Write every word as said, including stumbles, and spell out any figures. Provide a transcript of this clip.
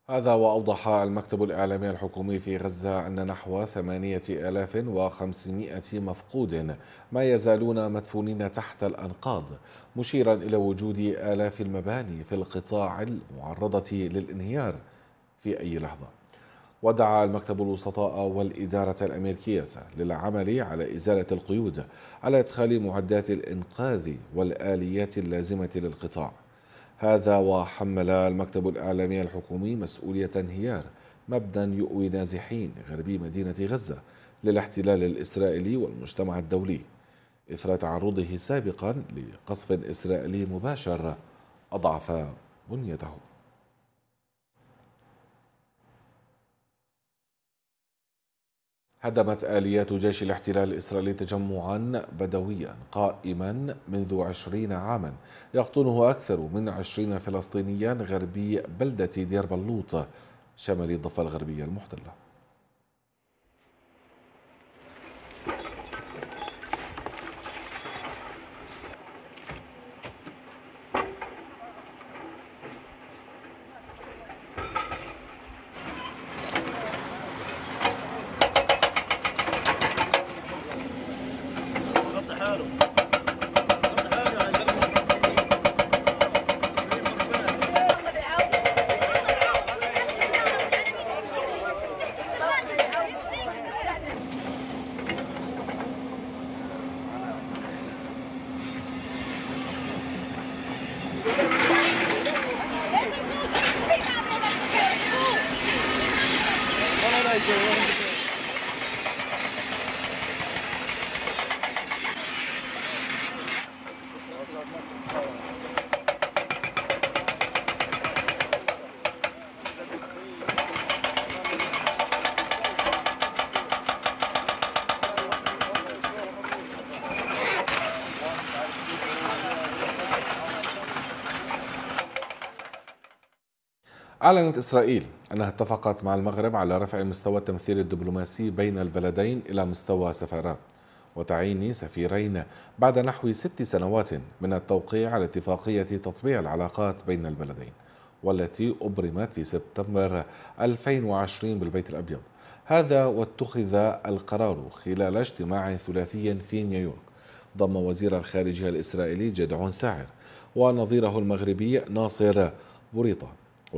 هذا وأوضح المكتب الإعلامي الحكومي في غزة أن نحو ثمانية آلاف وخمسمائة مفقود ما يزالون مدفونين تحت الأنقاض، مشيرا إلى وجود آلاف المباني في القطاع المعرضة للانهيار في أي لحظة. ودعا المكتب الوسطاء والإدارة الأمريكية للعمل على إزالة القيود على إدخال معدات الإنقاذ والآليات اللازمة للقطاع. هذا وحمل المكتب الإعلامي الحكومي مسؤولية انهيار مبنى يؤوي نازحين غربي مدينة غزة للاحتلال الإسرائيلي والمجتمع الدولي، إثر تعرضه سابقا لقصف إسرائيلي مباشر أضعف بنيته. هدمت آليات جيش الاحتلال الإسرائيلي تجمعا بدويا قائما منذ عشرين عاما يقطنه أكثر من عشرين فلسطينيا غربي بلدة دير بلوط شمال الضفة الغربية المحتلة. أعلنت إسرائيل أنها اتفقت مع المغرب على رفع مستوى التمثيل الدبلوماسي بين البلدين إلى مستوى سفارات وتعيين سفيرين بعد نحو ست سنوات من التوقيع على اتفاقية تطبيع العلاقات بين البلدين، والتي أبرمت في سبتمبر ألفين وعشرين بالبيت الأبيض. هذا واتخذ القرار خلال اجتماع ثلاثي في نيويورك ضم وزير الخارجية الإسرائيلي جدعون ساعر ونظيره المغربي ناصر بوريطة.